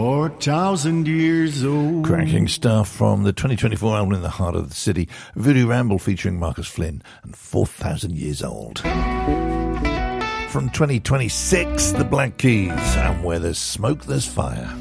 4,000 years old. Cracking stuff from the 2024 album In the Heart of the City, Voodoo Ramble featuring Marcus Flynn and 4,000 Years Old. From 2026, the Black Keys, and where there's smoke, there's fire.